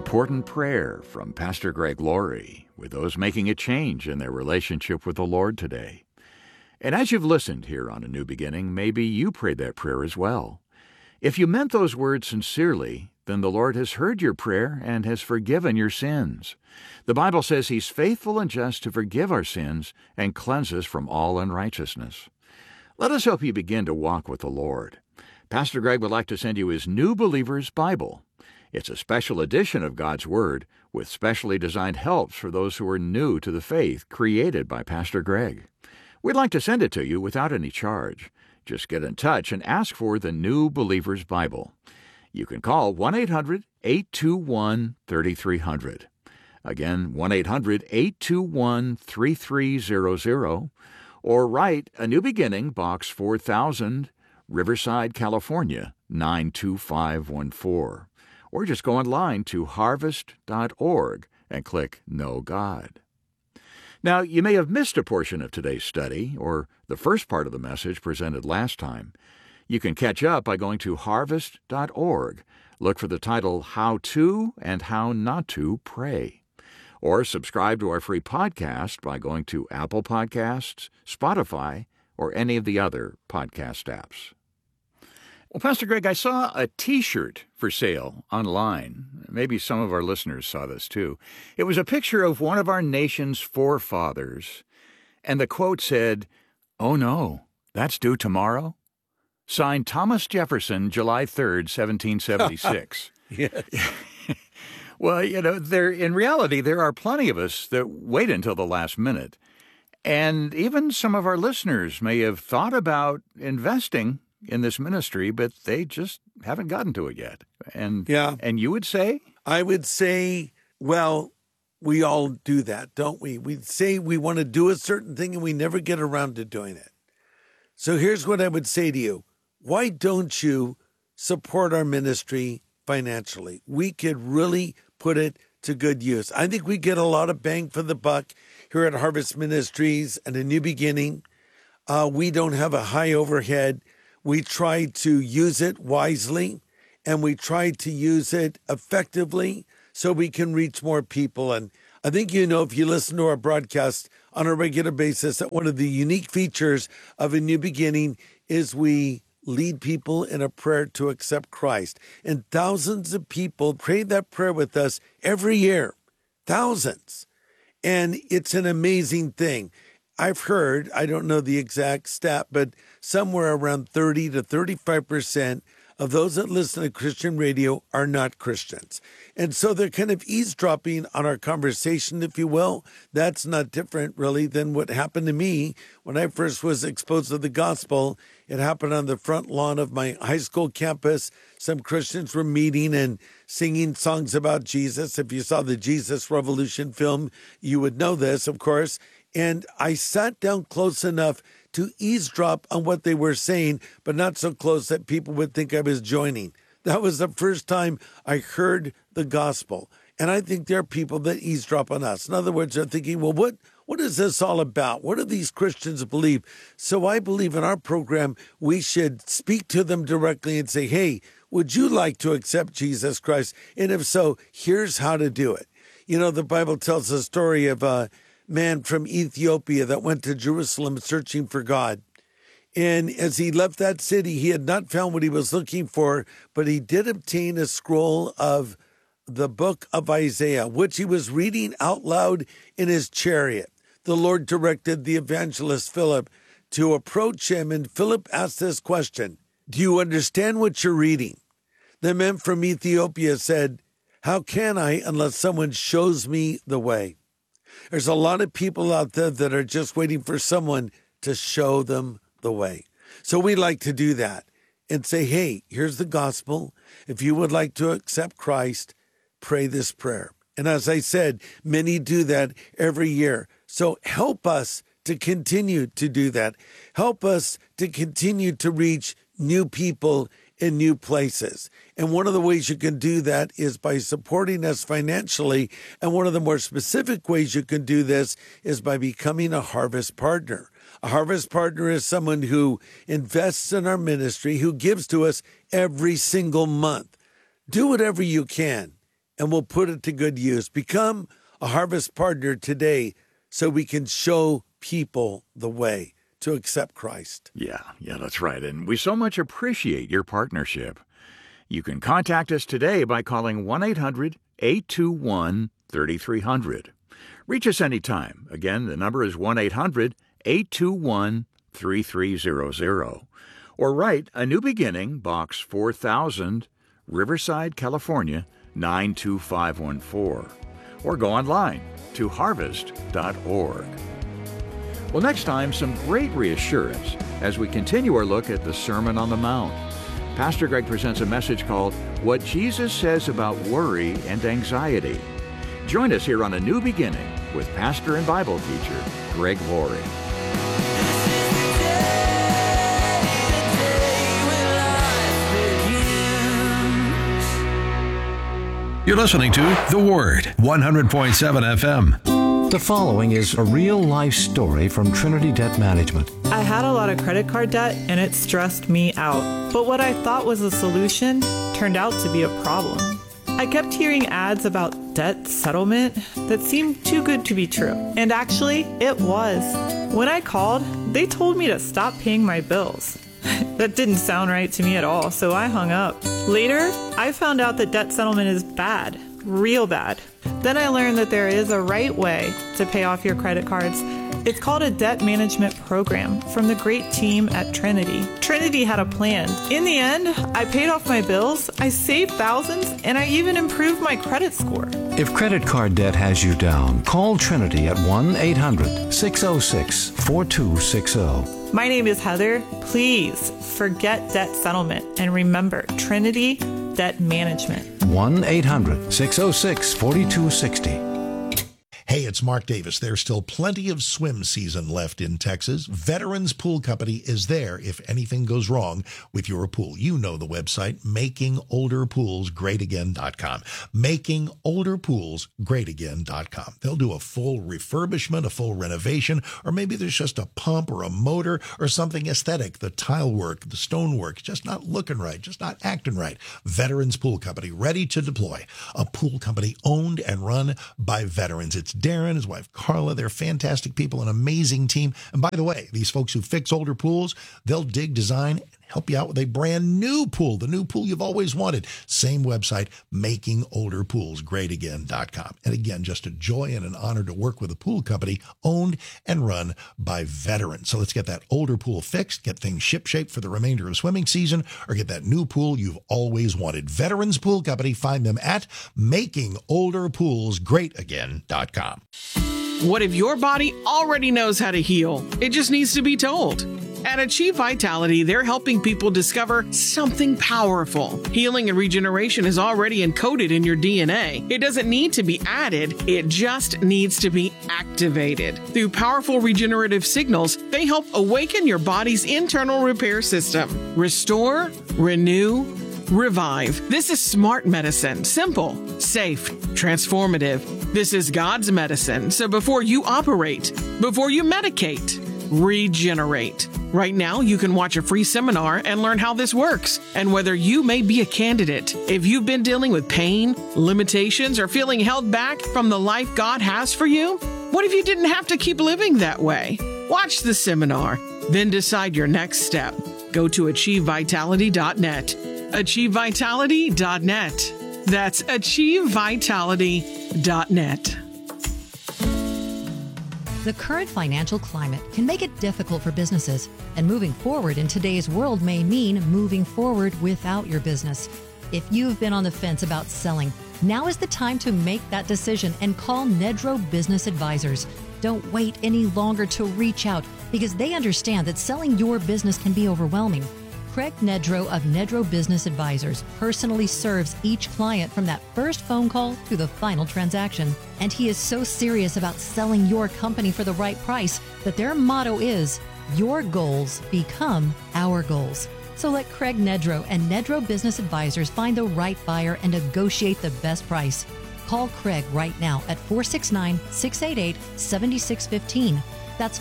important prayer from Pastor Greg Laurie with those making a change in their relationship with the Lord today. And as you've listened here on A New Beginning, maybe you prayed that prayer as well. If you meant those words sincerely, then the Lord has heard your prayer and has forgiven your sins. The Bible says He's faithful and just to forgive our sins and cleanse us from all unrighteousness. Let us help you begin to walk with the Lord. Pastor Greg would like to send you his New Believer's Bible. It's a special edition of God's Word with specially designed helps for those who are new to the faith created by Pastor Greg. We'd like to send it to you without any charge. Just get in touch and ask for the New Believer's Bible. You can call 1-800-821-3300. Again, 1-800-821-3300, or write A New Beginning, Box 4000, Riverside, California, 92514. Or just go online to harvest.org and click Know God. Now, you may have missed a portion of today's study, or the first part of the message presented last time. You can catch up by going to harvest.org. Look for the title, How to and How Not to Pray. Or subscribe to our free podcast by going to Apple Podcasts, Spotify, or any of the other podcast apps. Well, Pastor Greg, I saw a T-shirt for sale online. Maybe some of our listeners saw this too. It was a picture of one of our nation's forefathers, and the quote said, "Oh no, that's due tomorrow?" Signed Thomas Jefferson, July 3rd, 1776. Yes. Well, in reality, there are plenty of us that wait until the last minute. And even some of our listeners may have thought about investing in this ministry, but they just haven't gotten to it yet. And you would say? I would say, well, we all do that, don't we? We say we want to do a certain thing and we never get around to doing it. So here's what I would say to you. Why don't you support our ministry financially? We could really put it to good use. I think we get a lot of bang for the buck here at Harvest Ministries and A New Beginning. We don't have a high overhead. We try to use it wisely, and we try to use it effectively so we can reach more people. And I think if you listen to our broadcast on a regular basis, that one of the unique features of A New Beginning is we lead people in a prayer to accept Christ. And thousands of people pray that prayer with us every year. Thousands. And it's an amazing thing. I've heard, I don't know the exact stat, but somewhere around 30 to 35% of those that listen to Christian radio are not Christians. And so they're kind of eavesdropping on our conversation, if you will. That's not different, really, than what happened to me when I first was exposed to the gospel. It happened on the front lawn of my high school campus. Some Christians were meeting and singing songs about Jesus. If you saw the Jesus Revolution film, you would know this, of course. And I sat down close enough to eavesdrop on what they were saying, but not so close that people would think I was joining. That was the first time I heard the gospel. And I think there are people that eavesdrop on us. In other words, they're thinking, well, what is this all about? What do these Christians believe? So I believe in our program, we should speak to them directly and say, hey, would you like to accept Jesus Christ? And if so, here's how to do it. The Bible tells the story of a man from Ethiopia that went to Jerusalem searching for God. And as he left that city, he had not found what he was looking for, but he did obtain a scroll of the book of Isaiah, which he was reading out loud in his chariot. The Lord directed the evangelist Philip to approach him, and Philip asked this question, "Do you understand what you're reading?" The man from Ethiopia said, "How can I unless someone shows me the way?" There's a lot of people out there that are just waiting for someone to show them the way. So we like to do that and say, hey, here's the gospel. If you would like to accept Christ, pray this prayer. And as I said, many do that every year. So help us to continue to do that. Help us to continue to reach new people in new places. And one of the ways you can do that is by supporting us financially. And one of the more specific ways you can do this is by becoming a Harvest Partner. A Harvest Partner is someone who invests in our ministry, who gives to us every single month. Do whatever you can and we'll put it to good use. Become a Harvest partner today so we can show people the way to accept Christ. Yeah, that's right. And we so much appreciate your partnership. You can contact us today by calling 1-800-821-3300. Reach us anytime. Again, the number is 1-800-821-3300. Or write A New Beginning, Box 4000, Riverside, California, 92514. Or go online to harvest.org. Well, next time, some great reassurance as we continue our look at the Sermon on the Mount. Pastor Greg presents a message called What Jesus Says About Worry and Anxiety. Join us here on A New Beginning with pastor and Bible teacher Greg Laurie. You're listening to The Word, 100.7 FM. The following is a real-life story from Trinity Debt Management. I had a lot of credit card debt, and it stressed me out. But what I thought was a solution turned out to be a problem. I kept hearing ads about debt settlement that seemed too good to be true. And actually, it was. When I called, they told me to stop paying my bills. That didn't sound right to me at all, so I hung up. Later, I found out that debt settlement is bad, real bad. Then I learned that there is a right way to pay off your credit cards. It's called a debt management program from the great team at Trinity. Trinity had a plan. In the end, I paid off my bills, I saved thousands, and I even improved my credit score. If credit card debt has you down, call Trinity at 1-800-606-4260. My name is Heather. Please forget debt settlement and remember Trinity Debt Management. 1-800-606-4260. Hey, it's Mark Davis. There's still plenty of swim season left in Texas. Veterans Pool Company is there if anything goes wrong with your pool. You know the website, makingolderpoolsgreatagain.com. Makingolderpoolsgreatagain.com. They'll do a full refurbishment, a full renovation, or maybe there's just a pump or a motor or something aesthetic. The tile work, the stone work, just not looking right, just not acting right. Veterans Pool Company, ready to deploy. A pool company owned and run by veterans. It's Darren, his wife Carla. They're fantastic people, an amazing team. And by the way, these folks who fix older pools, they'll dig, design, and help you out with a brand new pool, the new pool you've always wanted. Same website, makingolderpoolsgreatagain.com. And again, just a joy and an honor to work with a pool company owned and run by veterans. So let's get that older pool fixed, get things shipshape for the remainder of swimming season, or get that new pool you've always wanted. Veterans Pool Company, find them at makingolderpoolsgreatagain.com. What if your body already knows how to heal? It just needs to be told. At Achieve Vitality, they're helping people discover something powerful. Healing and regeneration is already encoded in your DNA. It doesn't need to be added, it just needs to be activated. Through powerful regenerative signals, they help awaken your body's internal repair system. Restore, renew, revive. This is smart medicine. Simple, safe, transformative. This is God's medicine. So before you operate, before you medicate, regenerate. Right now, you can watch a free seminar and learn how this works and whether you may be a candidate. If you've been dealing with pain, limitations, or feeling held back from the life God has for you, what if you didn't have to keep living that way? Watch the seminar, then decide your next step. Go to achievevitality.net. achievevitality.net. That's achievevitality.net. The current financial climate can make it difficult for businesses, and moving forward in today's world may mean moving forward without your business. If you've been on the fence about selling, now is the time to make that decision and call Nedro Business Advisors. Don't wait any longer to reach out because they understand that selling your business can be overwhelming. Craig Nedro of Nedro Business Advisors personally serves each client from that first phone call to the final transaction. And he is so serious about selling your company for the right price that their motto is, your goals become our goals. So let Craig Nedro and Nedro Business Advisors find the right buyer and negotiate the best price. Call Craig right now at 469-688-7615. That's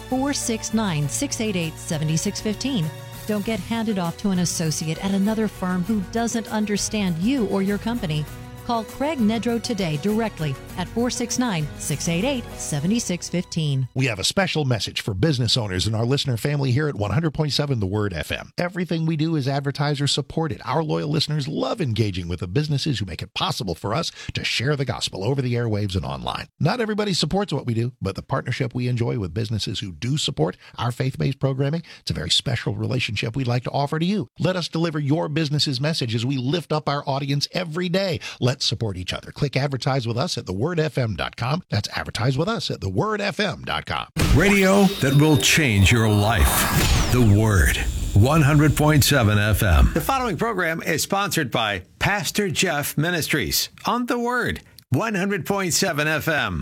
469-688-7615. Don't get handed off to an associate at another firm who doesn't understand you or your company. Call Craig Nedrow today directly at 469-688-7615. We have a special message for business owners and our listener family here at 100.7 The Word FM. Everything we do is advertiser supported. Our loyal listeners love engaging with the businesses who make it possible for us to share the gospel over the airwaves and online. Not everybody supports what we do, but the partnership we enjoy with businesses who do support our faith-based programming, it's a very special relationship we'd like to offer to you. Let us deliver your business's message as we lift up our audience every day. Let's support each other. Click advertise with us at thewordfm.com. That's advertise with us at thewordfm.com. Radio that will change your life. The Word. 100.7 FM. The following program is sponsored by Pastor Jeff Ministries on The Word. 100.7 FM.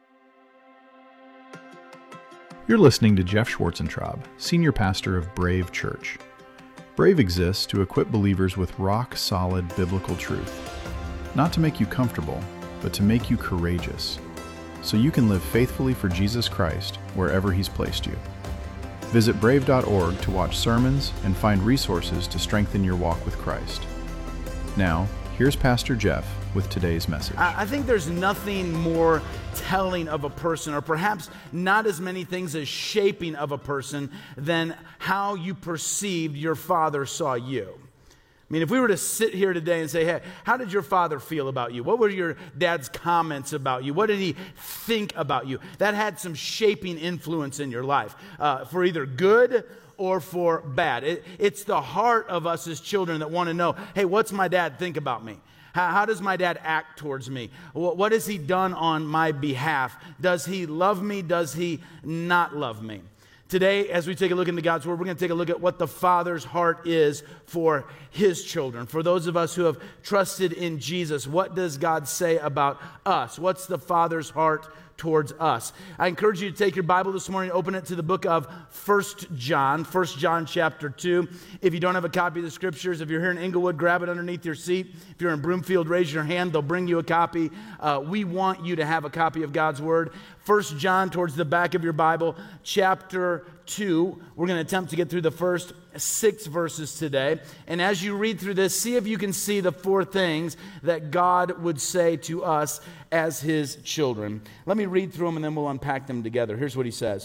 You're listening to Jeff Schwarzentraub, Senior Pastor of Brave Church. Brave exists to equip believers with rock-solid biblical truth. Not to make you comfortable, but to make you courageous, so you can live faithfully for Jesus Christ wherever He's placed you. Visit brave.org to watch sermons and find resources to strengthen your walk with Christ. Now, here's Pastor Jeff with today's message. I think there's nothing more telling of a person, or perhaps not as many things as shaping of a person, than how you perceived your father saw you. I mean, if we were to sit here today and say, hey, how did your father feel about you? What were your dad's comments about you? What did he think about you? That had some shaping influence in your life, for either good or for bad. It's the heart of us as children that want to know, hey, what's my dad think about me? How does my dad act towards me? What has he done on my behalf? Does he love me? Does he not love me? Today, as we take a look into God's Word, we're going to take a look at what the Father's heart is for His children. For those of us who have trusted in Jesus, what does God say about us? What's the Father's heart towards us? I encourage you to take your Bible this morning, open it to the book of 1 John chapter 2. If you don't have a copy of the Scriptures, if you're here in Inglewood, grab it underneath your seat. If you're in Broomfield, raise your hand. They'll bring you a copy. We want you to have a copy of God's Word. 1 John, towards the back of your Bible, chapter 2. We're going to attempt to get through the first 6 verses today. And as you read through this, see if you can see the 4 things that God would say to us as His children. Let me read through them and then we'll unpack them together. Here's what He says.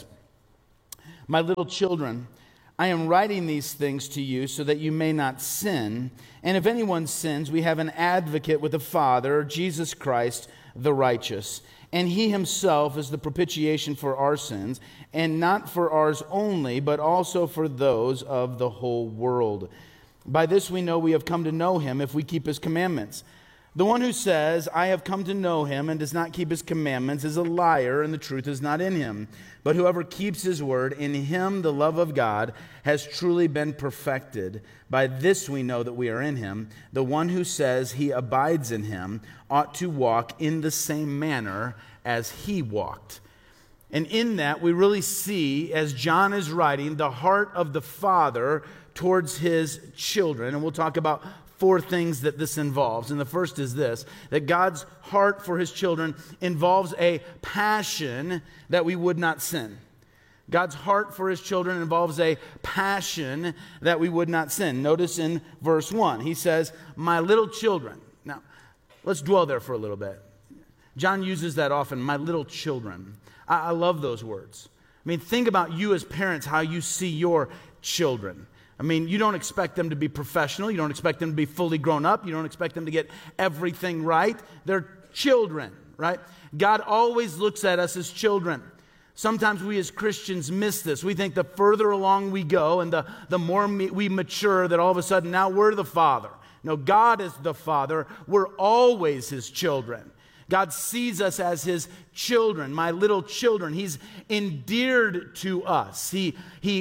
My little children, I am writing these things to you so that you may not sin. And if anyone sins, we have an advocate with the Father, Jesus Christ, the righteous. And He Himself is the propitiation for our sins, and not for ours only, but also for those of the whole world. By this we know we have come to know Him if we keep His commandments. The one who says, I have come to know Him, and does not keep His commandments is a liar, and the truth is not in him. But whoever keeps His word, in him the love of God has truly been perfected. By this we know that we are in Him. The one who says he abides in Him ought to walk in the same manner as He walked. And in that we really see, as John is writing, the heart of the Father towards His children. And we'll talk about 4 things that this involves. And the first is this, that God's heart for His children involves a passion that we would not sin. God's heart for His children involves a passion that we would not sin. Notice in verse 1, He says, my little children. Now, let's dwell there for a little bit. John uses that often, my little children. I love those words. I mean, think about you as parents, how you see your children. I mean, you don't expect them to be professional. You don't expect them to be fully grown up. You don't expect them to get everything right. They're children, right? God always looks at us as children. Sometimes we as Christians miss this. We think the further along we go and the more we mature that all of a sudden now we're the Father. No, God is the Father. We're always His children. God sees us as His children, my little children. He's endeared to us. He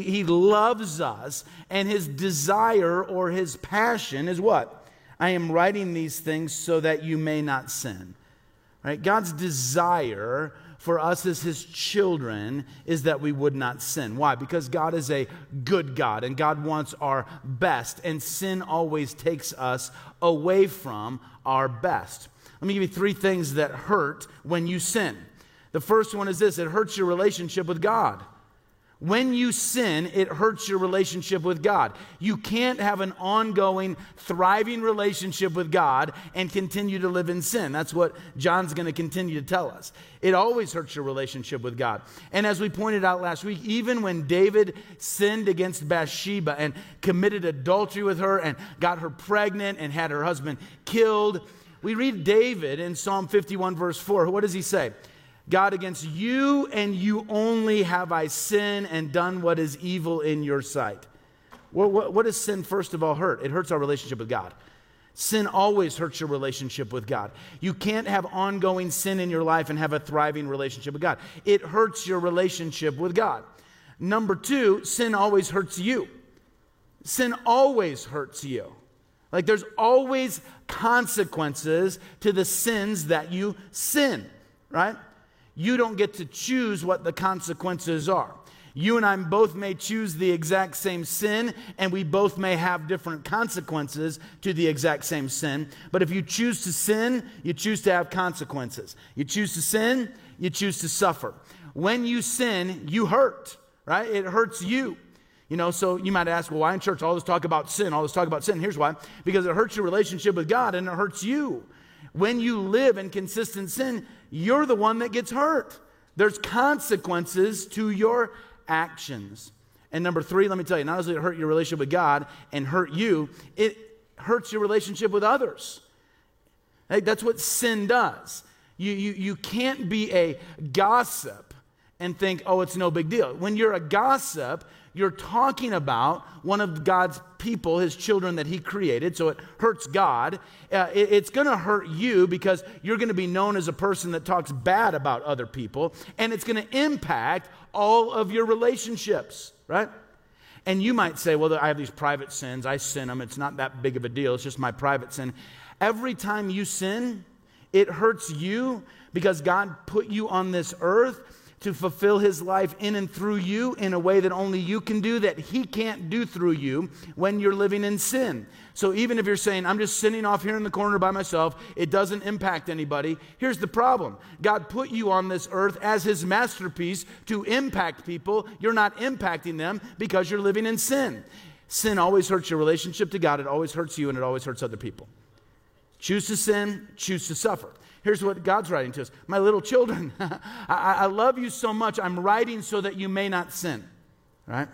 loves us, and His desire or His passion is what? I am writing these things so that you may not sin. Right? God's desire for us as His children is that we would not sin. Why? Because God is a good God, and God wants our best, and sin always takes us away from our best. Let me give you 3 things that hurt when you sin. The first one is this: it hurts your relationship with God. When you sin, it hurts your relationship with God. You can't have an ongoing, thriving relationship with God and continue to live in sin. That's what John's going to continue to tell us. It always hurts your relationship with God. And as we pointed out last week, even when David sinned against Bathsheba and committed adultery with her and got her pregnant and had her husband killed, we read David in Psalm 51 verse 4. What does he say? God, against you and you only have I sinned and done what is evil in your sight. What does sin first of all hurt? It hurts our relationship with God. Sin always hurts your relationship with God. You can't have ongoing sin in your life and have a thriving relationship with God. It hurts your relationship with God. Number two, sin always hurts you. Sin always hurts you. Like there's always consequences to the sins that you sin, right? You don't get to choose what the consequences are. You and I both may choose the exact same sin, and we both may have different consequences to the exact same sin. But if you choose to sin, you choose to have consequences. You choose to sin, you choose to suffer. When you sin, you hurt, right? It hurts you. You know, so you might ask, well, why in church all this talk about sin, all this talk about sin? Here's why. Because it hurts your relationship with God and it hurts you. When you live in consistent sin, you're the one that gets hurt. There's consequences to your actions. And number three, let me tell you, not only does it hurt your relationship with God and hurt you, it hurts your relationship with others. That's what sin does. You can't be a gossip and think, oh, it's no big deal. When you're a gossip, you're talking about one of God's people, his children that he created, so it hurts God. It's going to hurt you because you're going to be known as a person that talks bad about other people, and it's going to impact all of your relationships, right? And you might say, well, I have these private sins. I sin them. It's not that big of a deal. It's just my private sin. Every time you sin, it hurts you because God put you on this earth to fulfill his life in and through you in a way that only you can do, that he can't do through you when you're living in sin. So even if you're saying, I'm just sitting off here in the corner by myself, it doesn't impact anybody. Here's the problem. God put you on this earth as his masterpiece to impact people. You're not impacting them because you're living in sin. Sin always hurts your relationship to God. It always hurts you and it always hurts other people. Choose to sin, choose to suffer. Here's what God's writing to us. My little children, I love you so much. I'm writing so that you may not sin. Right?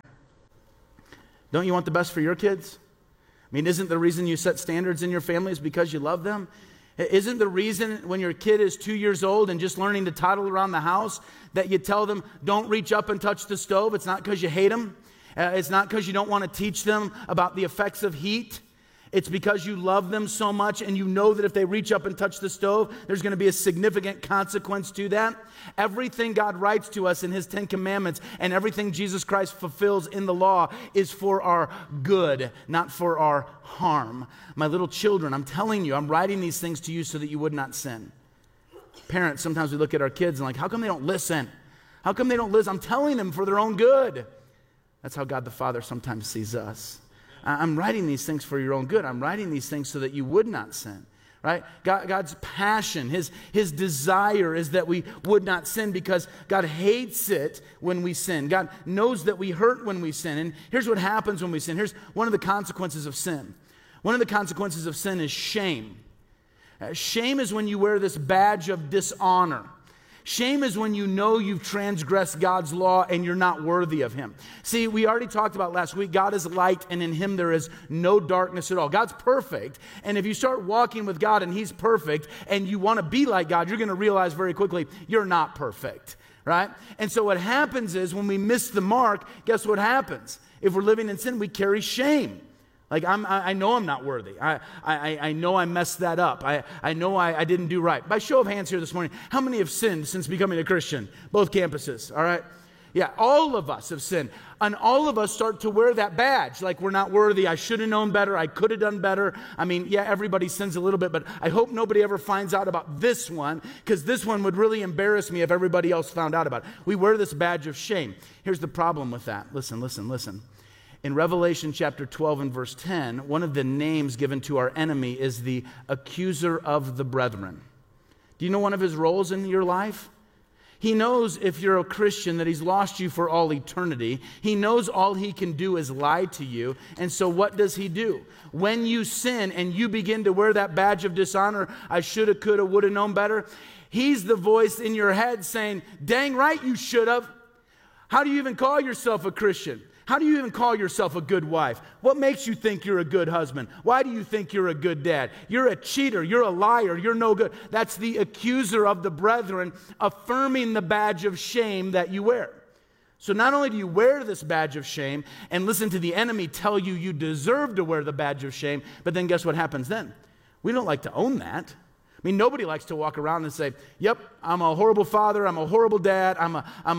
Don't you want the best for your kids? I mean, isn't the reason you set standards in your family is because you love them? Isn't the reason when your kid is 2 years old and just learning to toddle around the house that you tell them, don't reach up and touch the stove? It's not because you hate them. It's not because you don't want to teach them about the effects of heat. It's because you love them so much and you know that if they reach up and touch the stove, there's going to be a significant consequence to that. Everything God writes to us in his 10 commandments and everything Jesus Christ fulfills in the law is for our good, not for our harm. My little children, I'm telling you, I'm writing these things to you so that you would not sin. Parents, sometimes we look at our kids and like, how come they don't listen? How come they don't listen? I'm telling them for their own good. That's how God the Father sometimes sees us. I'm writing these things for your own good. I'm writing these things so that you would not sin, right? God's passion, his desire is that we would not sin because God hates it when we sin. God knows that we hurt when we sin. And here's what happens when we sin. Here's one of the consequences of sin. One of the consequences of sin is shame. Shame is when you wear this badge of dishonor. Shame is when you know you've transgressed God's law and you're not worthy of him. See, we already talked about last week, God is light and in him there is no darkness at all. God's perfect. And if you start walking with God and he's perfect and you want to be like God, you're going to realize very quickly you're not perfect, right? And so what happens is when we miss the mark, guess what happens? If we're living in sin, we carry shame. Like, I know I'm not worthy. I know I messed that up. I know I didn't do right. By show of hands here this morning, how many have sinned since becoming a Christian? Both campuses, all right? Yeah, all of us have sinned. And all of us start to wear that badge, like we're not worthy. I should have known better. I could have done better. I mean, yeah, everybody sins a little bit, but I hope nobody ever finds out about this one, because this one would really embarrass me if everybody else found out about it. We wear this badge of shame. Here's the problem with that. Listen. In Revelation chapter 12 and verse 10, one of the names given to our enemy is the accuser of the brethren. Do you know one of his roles in your life? He knows if you're a Christian that he's lost you for all eternity. He knows all he can do is lie to you. And so what does he do? When you sin and you begin to wear that badge of dishonor, I shoulda, coulda, woulda known better, he's the voice in your head saying, dang right you should have. How do you even call yourself a Christian? How do you even call yourself a good wife? What makes you think you're a good husband? Why do you think you're a good dad? You're a cheater. You're a liar. You're no good. That's the accuser of the brethren affirming the badge of shame that you wear. So not only do you wear this badge of shame and listen to the enemy tell you you deserve to wear the badge of shame, but then guess what happens then? We don't like to own that. I mean, nobody likes to walk around and say, yep, I'm a horrible father, I'm a horrible dad, I'm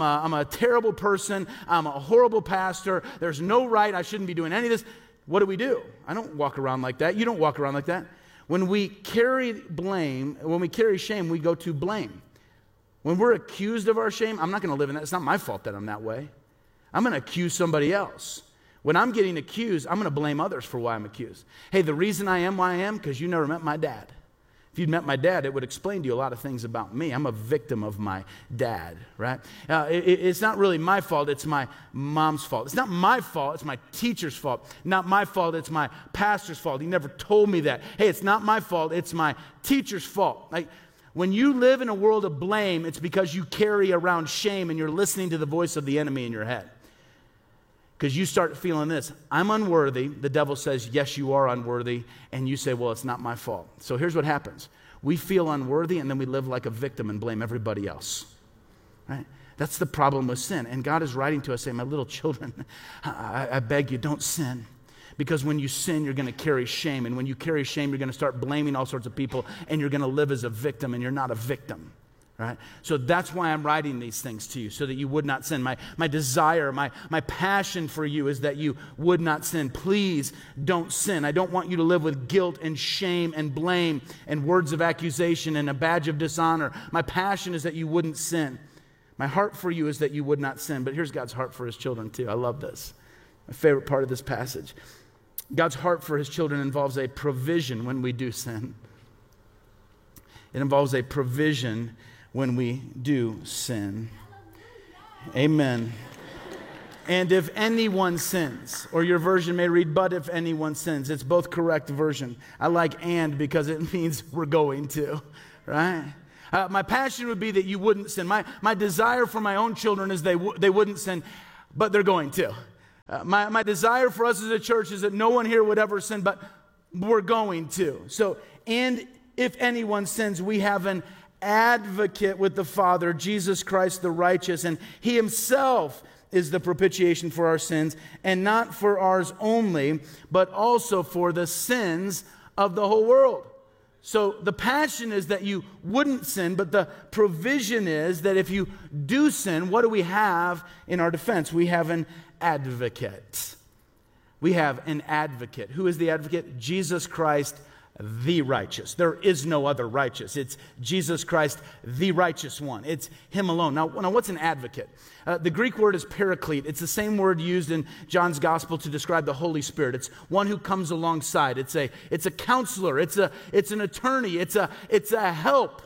a terrible person, I'm a horrible pastor, there's no right, I shouldn't be doing any of this. What do? I don't walk around like that. You don't walk around like that. When we carry blame, when we carry shame, we go to blame. When we're accused of our shame, I'm not going to live in that. It's not my fault that I'm that way. I'm going to accuse somebody else. When I'm getting accused, I'm going to blame others for why I'm accused. Hey, the reason I am why I am, because you never met my dad. If you'd met my dad, it would explain to you a lot of things about me. I'm a victim of my dad, right? It's not really my fault. It's my mom's fault. It's not my fault. It's my teacher's fault. Not my fault. It's my pastor's fault. He never told me that. Hey, it's not my fault. It's my teacher's fault. Like, when you live in a world of blame, it's because you carry around shame and you're listening to the voice of the enemy in your head. Because you start feeling this, I'm unworthy. The devil says, yes, you are unworthy. And you say, well, it's not my fault. So here's what happens. We feel unworthy and then we live like a victim and blame everybody else. Right? That's the problem with sin. And God is writing to us saying, my little children, I beg you, don't sin. Because when you sin, you're going to carry shame. And when you carry shame, you're going to start blaming all sorts of people. And you're going to live as a victim and you're not a victim. Right? So that's why I'm writing these things to you, so that you would not sin. My desire, my passion for you is that you would not sin. Please don't sin. I don't want you to live with guilt and shame and blame and words of accusation and a badge of dishonor. My passion is that you wouldn't sin. My heart for you is that you would not sin. But here's God's heart for his children too. I love this. My favorite part of this passage. God's heart for his children involves a provision when we do sin. It involves a provision when we do sin. Amen. And if anyone sins, or your version may read, but if anyone sins. It's both correct version. I like and because it means we're going to, right? My passion would be that you wouldn't sin. My desire for my own children is they wouldn't sin, but they're going to. My desire for us as a church is that no one here would ever sin, but we're going to. So, and if anyone sins, we have an advocate with the Father, Jesus Christ the righteous, and he himself is the propitiation for our sins, and not for ours only, but also for the sins of the whole world. So the passion is that you wouldn't sin, but the provision is that if you do sin, what do we have in our defense? We have an advocate. We have an advocate. Who is the advocate? Jesus Christ the righteous. There is no other righteous. It's Jesus Christ, the righteous one. It's him alone. Now what's an advocate? The Greek word is paraclete. It's the same word used in John's gospel to describe the Holy Spirit. It's one who comes alongside. It's a counselor. It's an attorney. It's a help.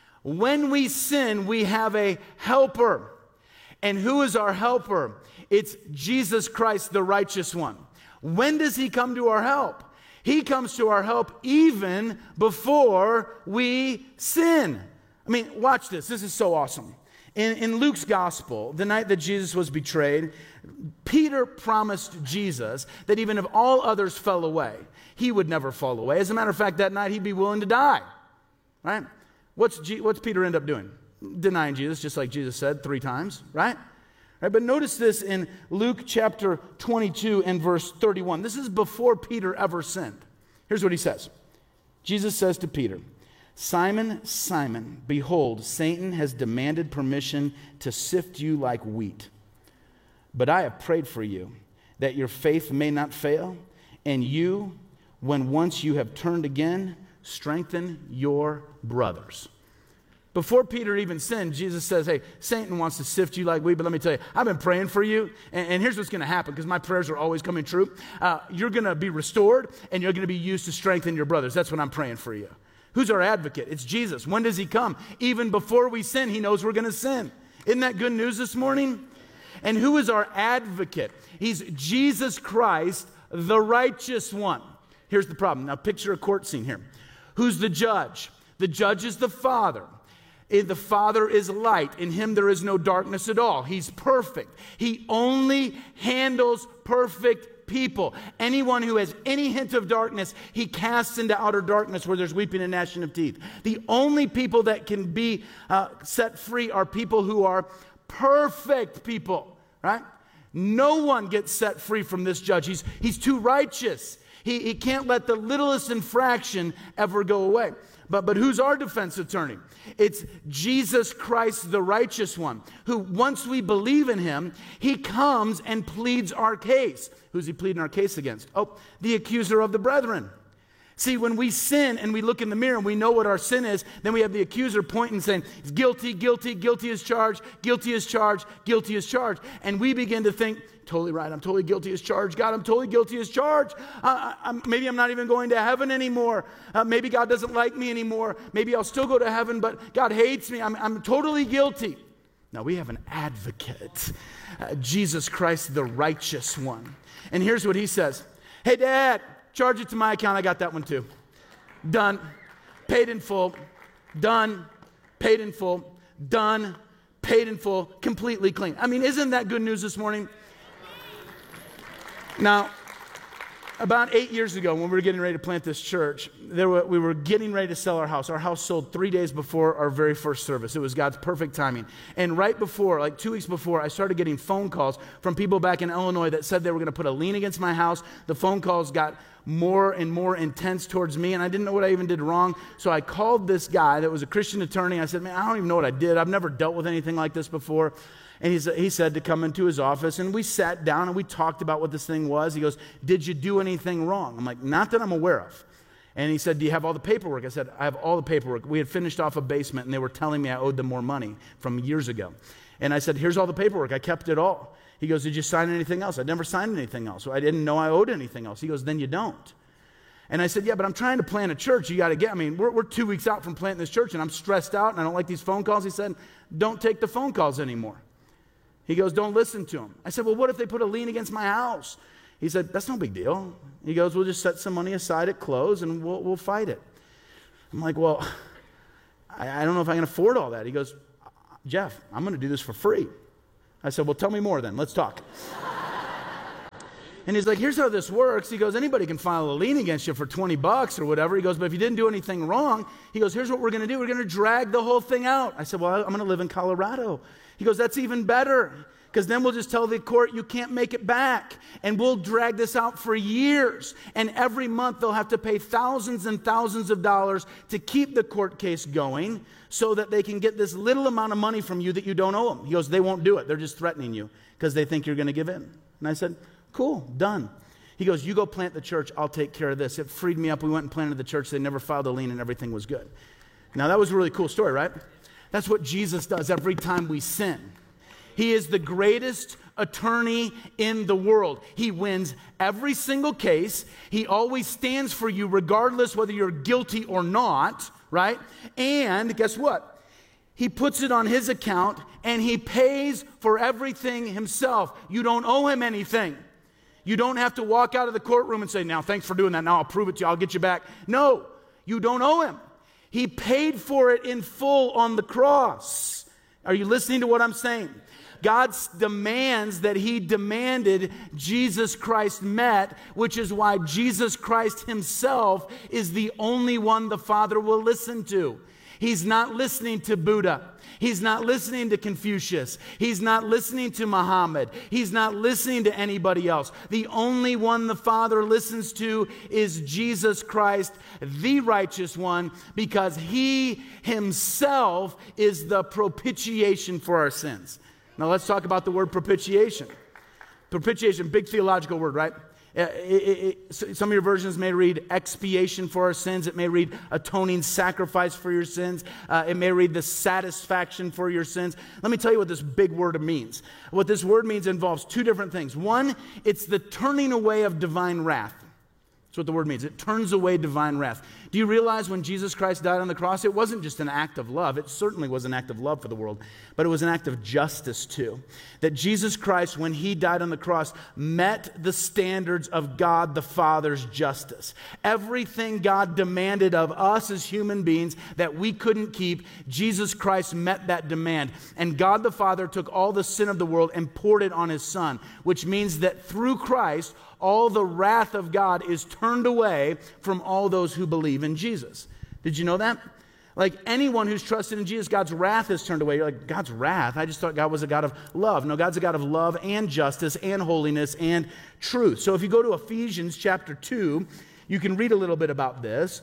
When we sin, we have a helper. And who is our helper? It's Jesus Christ, the righteous one. When does he come to our help? He comes to our help even before we sin. I mean, watch this. This is so awesome. In Luke's gospel, the night that Jesus was betrayed, Peter promised Jesus that even if all others fell away, he would never fall away. As a matter of fact, that night he'd be willing to die. Right? What's Peter end up doing? Denying Jesus, just like Jesus said 3 times, right? Right, but notice this in Luke chapter 22 and verse 31. This is before Peter ever sinned. Here's what he says. Jesus says to Peter, Simon, Simon, behold, Satan has demanded permission to sift you like wheat. But I have prayed for you, that your faith may not fail, and you, when once you have turned again, strengthen your brothers. Before Peter even sinned, Jesus says, hey, Satan wants to sift you like wheat, but let me tell you, I've been praying for you, and here's what's going to happen, because my prayers are always coming true. You're going to be restored, and you're going to be used to strengthen your brothers. That's what I'm praying for you. Who's our advocate? It's Jesus. When does he come? Even before we sin, he knows we're going to sin. Isn't that good news this morning? And who is our advocate? He's Jesus Christ, the righteous one. Here's the problem. Now picture a court scene here. Who's the judge? The judge is the Father. The Father is light. In him there is no darkness at all. He's perfect. He only handles perfect people. Anyone who has any hint of darkness, he casts into outer darkness where there's weeping and gnashing of teeth. The only people that can be set free are people who are perfect people, right? No one gets set free from this judge. He's too righteous. He can't let the littlest infraction ever go away. But who's our defense attorney? It's Jesus Christ, the righteous one, who once we believe in him, he comes and pleads our case. Who's he pleading our case against? Oh, the accuser of the brethren. See, when we sin and we look in the mirror and we know what our sin is, then we have the accuser pointing saying, guilty, guilty, guilty as charged, guilty as charged, guilty as charged. And we begin to think, totally right, I'm totally guilty as charged. God, I'm totally guilty as charged. Maybe I'm not even going to heaven anymore. Maybe God doesn't like me anymore. Maybe I'll still go to heaven, but God hates me. I'm totally guilty. Now we have an advocate, Jesus Christ, the righteous one. And here's what he says. Hey, Dad, charge it to my account. I got that one too. Done. Paid in full. Done. Paid in full. Done. Paid in full. Completely clean. I mean, isn't that good news this morning? Now, about 8 years ago, when we were getting ready to plant this church, we were getting ready to sell our house. Our house sold 3 days before our very first service. It was God's perfect timing. And right before, like 2 weeks before, I started getting phone calls from people back in Illinois that said they were going to put a lien against my house. The phone calls got more and more intense towards me, and I didn't know what I even did wrong. So I called this guy that was a Christian attorney. I said, man, I don't even know what I did. I've never dealt with anything like this before. And he said to come into his office, and we sat down and we talked about what this thing was. He goes, did you do anything wrong? I'm like, not that I'm aware of. And he said, do you have all the paperwork? I said, I have all the paperwork. We had finished off a basement, and they were telling me I owed them more money from years ago. And I said, here's all the paperwork. I kept it all. He goes, did you sign anything else? I'd never signed anything else. So I didn't know I owed anything else. He goes, then you don't. And I said, yeah, but I'm trying to plant a church. You got to get, we're 2 weeks out from planting this church, and I'm stressed out, and I don't like these phone calls. He said, don't take the phone calls anymore. He goes, don't listen to him. I said, well, what if they put a lien against my house? He said, that's no big deal. He goes, we'll just set some money aside at close and we'll fight it. I'm like, well, I don't know if I can afford all that. He goes, Jeff, I'm going to do this for free. I said, well, tell me more then. Let's talk. And he's like, here's how this works. He goes, anybody can file a lien against you for $20 or whatever. He goes, but if you didn't do anything wrong, he goes, here's what we're going to do. We're going to drag the whole thing out. I said, well, I'm going to live in Colorado. He goes, that's even better, because then we'll just tell the court you can't make it back, and we'll drag this out for years. And every month they'll have to pay thousands and thousands of dollars to keep the court case going so that they can get this little amount of money from you that you don't owe them. He goes, they won't do it. They're just threatening you because they think you're going to give in. And I said, cool, done. He goes, you go plant the church. I'll take care of this. It freed me up. We went and planted the church. They never filed a lien, and everything was good. Now, that was a really cool story, right? That's what Jesus does every time we sin. He is the greatest attorney in the world. He wins every single case. He always stands for you regardless whether you're guilty or not, right? And guess what? He puts it on his account and he pays for everything himself. You don't owe him anything. You don't have to walk out of the courtroom and say, now, thanks for doing that. Now I'll prove it to you. I'll get you back. No, you don't owe him. He paid for it in full on the cross. Are you listening to what I'm saying? God's demands that he demanded, Jesus Christ met, which is why Jesus Christ himself is the only one the Father will listen to. He's not listening to Buddha. He's not listening to Confucius. He's not listening to Muhammad. He's not listening to anybody else. The only one the Father listens to is Jesus Christ, the righteous one, because he himself is the propitiation for our sins. Now let's talk about the word propitiation. Propitiation, big theological word, right? Some of your versions may read expiation for our sins. It may read atoning sacrifice for your sins. It may read the satisfaction for your sins. Let me tell you what this big word means. What this word means involves two different things. One, it's the turning away of divine wrath. That's what the word means. It turns away divine wrath. Do you realize when Jesus Christ died on the cross, it wasn't just an act of love. It certainly was an act of love for the world, but it was an act of justice too. That Jesus Christ, when he died on the cross, met the standards of God the Father's justice. Everything God demanded of us as human beings that we couldn't keep, Jesus Christ met that demand. And God the Father took all the sin of the world and poured it on his Son, which means that through Christ, all the wrath of God is turned away from all those who believe in Jesus. Did you know that? Like anyone who's trusted in Jesus, God's wrath is turned away. You're like, God's wrath? I just thought God was a God of love. No, God's a God of love and justice and holiness and truth. So if you go to Ephesians chapter 2, you can read a little bit about this.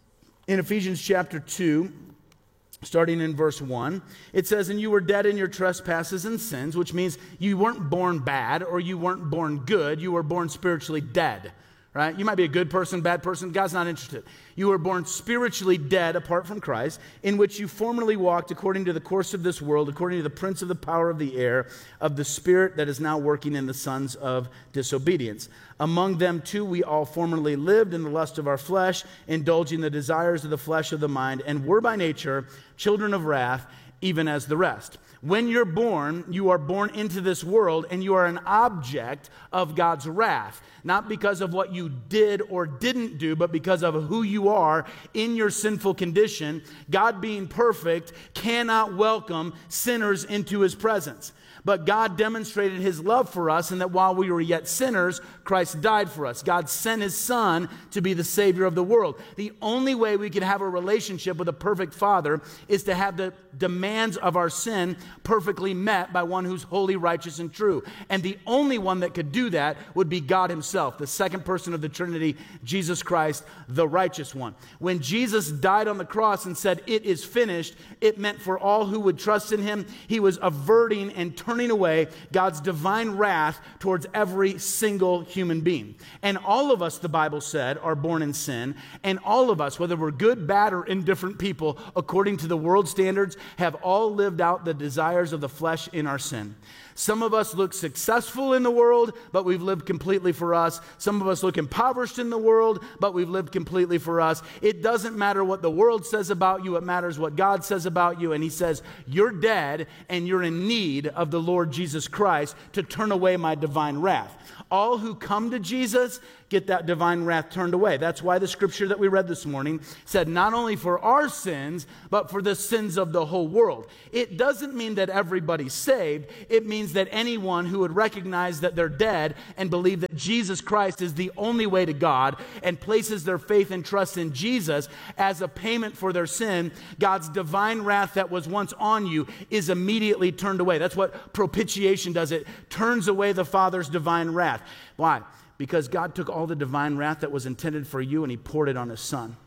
In Ephesians chapter 2, starting in verse 1, it says, "And you were dead in your trespasses and sins," which means you weren't born bad or you weren't born good. You were born spiritually dead, right? You might be a good person, bad person. God's not interested. You were born spiritually dead apart from Christ, in which you formerly walked according to the course of this world, according to the prince of the power of the air, of the spirit that is now working in the sons of disobedience. Among them too we all formerly lived in the lust of our flesh, indulging the desires of the flesh of the mind, and were by nature children of wrath, even as the rest. When you're born, you are born into this world, and you are an object of God's wrath. Not because of what you did or didn't do, but because of who you are in your sinful condition. God, being perfect, cannot welcome sinners into his presence. But God demonstrated his love for us, and that while we were yet sinners, Christ died for us. God sent his Son to be the Savior of the world. The only way we can have a relationship with a perfect Father is to have the demands of our sin perfectly met by one who's holy, righteous, and true. And the only one that could do that would be God himself, the second person of the Trinity, Jesus Christ, the righteous one. When Jesus died on the cross and said, "It is finished," it meant for all who would trust in him, he was averting and turning away God's divine wrath towards every single human being. And all of us, the Bible said, are born in sin. And all of us, whether we're good, bad, or indifferent people, according to the world standards, have all lived out the desires of the flesh in our sin. Some of us look successful in the world, but we've lived completely for us. Some of us look impoverished in the world, but we've lived completely for us. It doesn't matter what the world says about you. It matters what God says about you. And he says, you're dead and you're in need of the Lord Jesus Christ to turn away my divine wrath. All who come to Jesus get that divine wrath turned away. That's why the scripture that we read this morning said not only for our sins, but for the sins of the whole world. It doesn't mean that everybody's saved. It means that anyone who would recognize that they're dead and believe that Jesus Christ is the only way to God and places their faith and trust in Jesus as a payment for their sin, God's divine wrath that was once on you is immediately turned away. That's what propitiation does. It turns away the Father's divine wrath. Why? Because God took all the divine wrath that was intended for you and he poured it on his Son.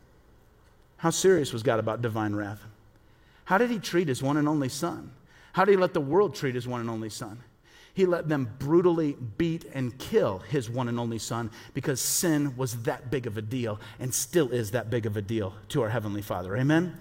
How serious was God about divine wrath? How did he treat his one and only Son? How did he let the world treat his one and only Son? He let them brutally beat and kill his one and only Son because sin was that big of a deal and still is that big of a deal to our Heavenly Father. Amen?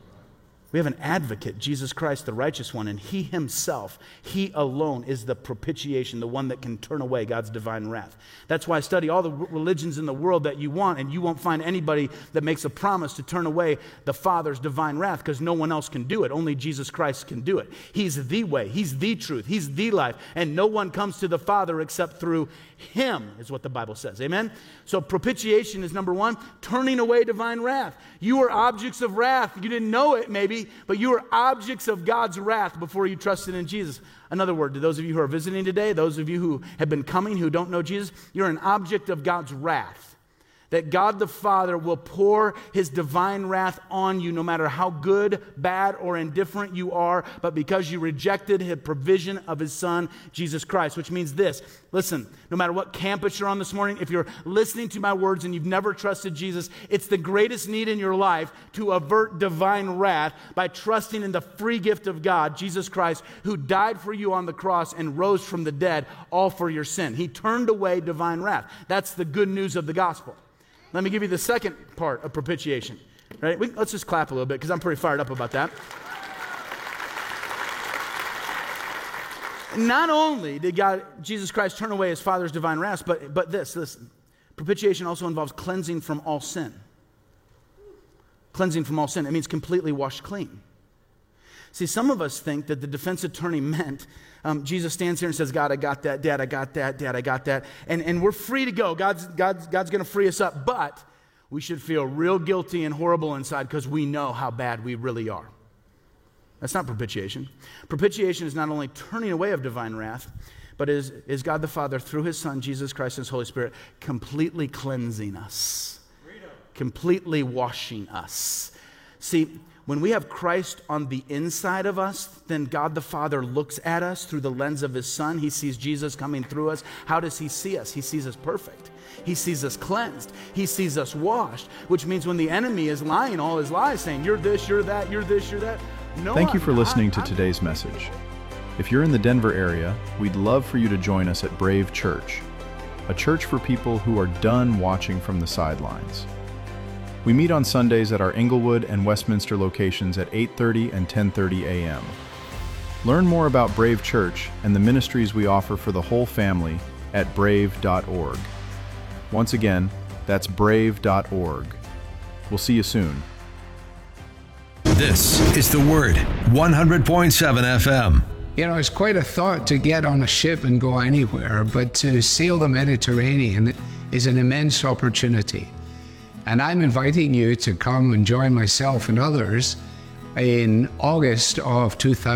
We have an advocate, Jesus Christ, the righteous one, and he himself, he alone is the propitiation, the one that can turn away God's divine wrath. That's why I study all the religions in the world that you want, and you won't find anybody that makes a promise to turn away the Father's divine wrath because no one else can do it. Only Jesus Christ can do it. He's the way, he's the truth, he's the life, and no one comes to the Father except through him, is what the Bible says. Amen? So propitiation is number one, turning away divine wrath. You were objects of wrath. You didn't know it maybe, but you were objects of God's wrath before you trusted in Jesus. Another word, to those of you who are visiting today, those of you who have been coming who don't know Jesus, you're an object of God's wrath. That God the Father will pour his divine wrath on you no matter how good, bad, or indifferent you are, but because you rejected his provision of his Son, Jesus Christ, which means this. Listen, no matter what campus you're on this morning, if you're listening to my words and you've never trusted Jesus, it's the greatest need in your life to avert divine wrath by trusting in the free gift of God, Jesus Christ, who died for you on the cross and rose from the dead, all for your sin. He turned away divine wrath. That's the good news of the gospel. Let me give you the second part of propitiation. Right? Let's just clap a little bit because I'm pretty fired up about that. Not only did Jesus Christ turn away his Father's divine wrath, but this propitiation also involves cleansing from all sin. Cleansing from all sin, it means completely washed clean. See, some of us think that the defense attorney meant Jesus stands here and says, God, I got that. Dad, I got that. Dad, I got that. And we're free to go. God's going to free us up. But we should feel real guilty and horrible inside because we know how bad we really are. That's not propitiation. Propitiation is not only turning away of divine wrath, but is God the Father, through his Son, Jesus Christ, and his Holy Spirit, completely cleansing us, completely washing us. See, when we have Christ on the inside of us, then God the Father looks at us through the lens of his Son. He sees Jesus coming through us. How does he see us? He sees us perfect. He sees us cleansed. He sees us washed, which means when the enemy is lying all his lies, saying, you're this, you're that, you're this, you're that. No, Thank you for listening to today's message. If you're in the Denver area, we'd love for you to join us at Brave Church, a church for people who are done watching from the sidelines. We meet on Sundays at our Englewood and Westminster locations at 8:30 and 10:30 a.m. Learn more about Brave Church and the ministries we offer for the whole family at brave.org. Once again, that's brave.org. We'll see you soon. This is The Word, 100.7 FM. You know, it's quite a thought to get on a ship and go anywhere, but to sail the Mediterranean is an immense opportunity. And I'm inviting you to come and join myself and others in August of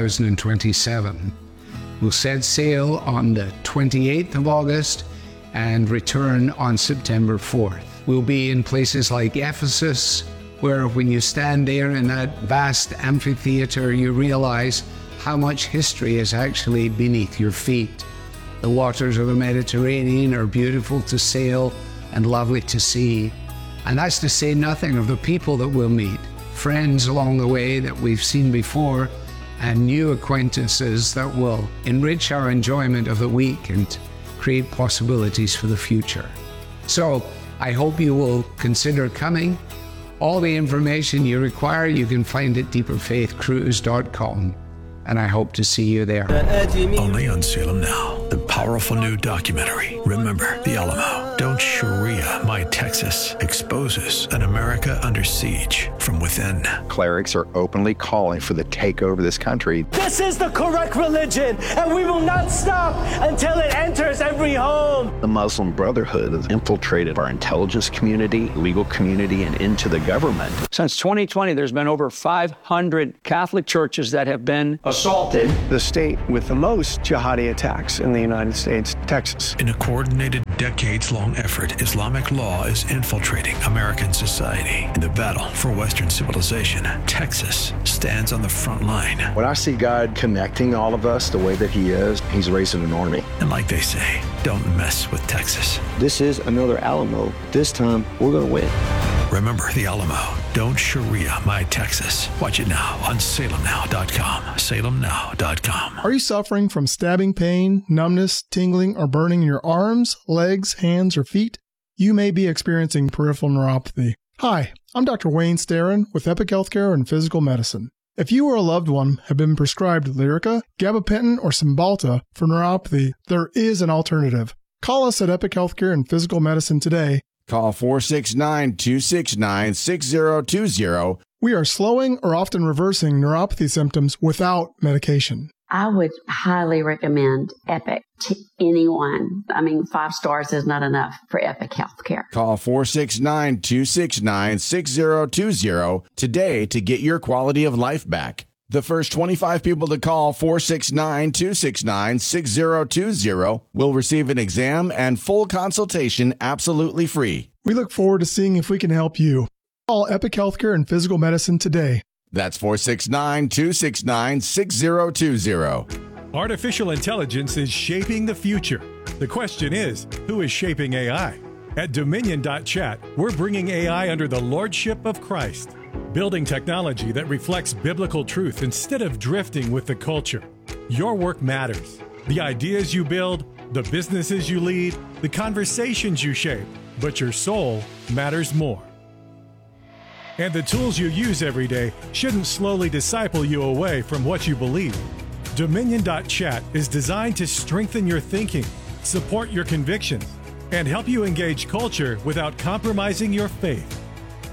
2027. We'll set sail on the 28th of August and return on September 4th. We'll be in places like Ephesus, where when you stand there in that vast amphitheater, you realize how much history is actually beneath your feet. The waters of the Mediterranean are beautiful to sail and lovely to see. And that's to say nothing of the people that we'll meet, friends along the way that we've seen before, and new acquaintances that will enrich our enjoyment of the week and create possibilities for the future. So I hope you will consider coming. All the information you require you can find at deeperfaithcruise.com. And I hope to see you there. Only on Salem Now, the powerful new documentary, Remember the Alamo. Don't Sharia My Texas exposes an America under siege from within. Clerics are openly calling for the takeover of this country. This is the correct religion, and we will not stop until it enters every home. The Muslim Brotherhood has infiltrated our intelligence community, legal community, and into the government. Since 2020, there's been over 500 Catholic churches that have been assaulted. The state with the most jihadi attacks in the United States, Texas. In a coordinated, decades-long effort, Islamic law is infiltrating American society. In the battle for Western civilization, Texas stands on the front line. When I see God connecting all of us the way that he is, he's raising an army. And like they say, don't mess with Texas. This is another Alamo. This time, we're going to win. Remember the Alamo. Don't Sharia My Texas. Watch it now on salemnow.com. salemnow.com. Are you suffering from stabbing pain, numbness, tingling, or burning in your arms, legs, hands, or feet? You may be experiencing peripheral neuropathy. Hi, I'm Dr. Wayne Starrin with Epic Healthcare and Physical Medicine. If you or a loved one have been prescribed Lyrica, gabapentin, or Cymbalta for neuropathy, there is an alternative. Call us at Epic Healthcare and Physical Medicine today. Call 469-269-6020. We are slowing or often reversing neuropathy symptoms without medication. I would highly recommend Epic to anyone. 5 stars is not enough for Epic Healthcare. Call 469-269-6020 today to get your quality of life back. The first 25 people to call 469-269-6020 will receive an exam and full consultation absolutely free. We look forward to seeing if we can help you. Call Epic Healthcare and Physical Medicine today. That's 469-269-6020. Artificial intelligence is shaping the future. The question is, who is shaping AI? At Dominion.chat, we're bringing AI under the lordship of Christ, building technology that reflects biblical truth instead of drifting with the culture. Your work matters. The ideas you build, the businesses you lead, the conversations you shape, but your soul matters more. And the tools you use every day shouldn't slowly disciple you away from what you believe. Dominion.chat is designed to strengthen your thinking, support your convictions, and help you engage culture without compromising your faith.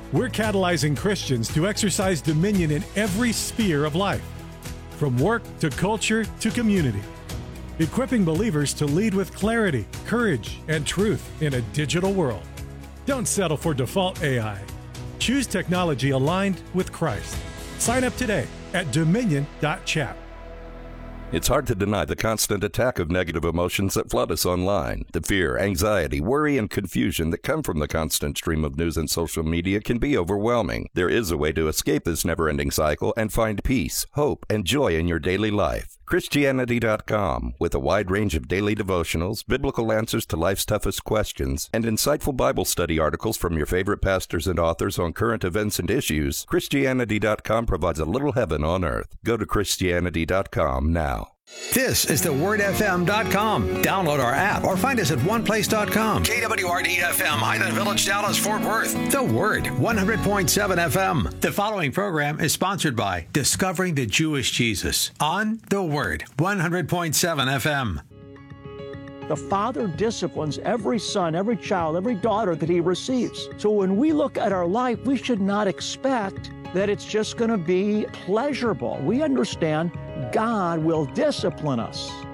We're catalyzing Christians to exercise dominion in every sphere of life, from work to culture to community, equipping believers to lead with clarity, courage, and truth in a digital world. Don't settle for default AI. Choose technology aligned with Christ. Sign up today at dominion.chat. It's hard to deny the constant attack of negative emotions that flood us online. The fear, anxiety, worry, and confusion that come from the constant stream of news and social media can be overwhelming. There is a way to escape this never-ending cycle and find peace, hope, and joy in your daily life. Christianity.com, with a wide range of daily devotionals, biblical answers to life's toughest questions, and insightful Bible study articles from your favorite pastors and authors on current events and issues, Christianity.com provides a little heaven on earth. Go to Christianity.com now. This is thewordfm.com. Download our app or find us at oneplace.com. KWRD-FM, Highland Village, Dallas, Fort Worth. The Word, 100.7 FM. The following program is sponsored by Discovering the Jewish Jesus on The Word, 100.7 FM. The Father disciplines every son, every child, every daughter that He receives. So when we look at our life, we should not expect that it's just going to be pleasurable. We understand God will discipline us.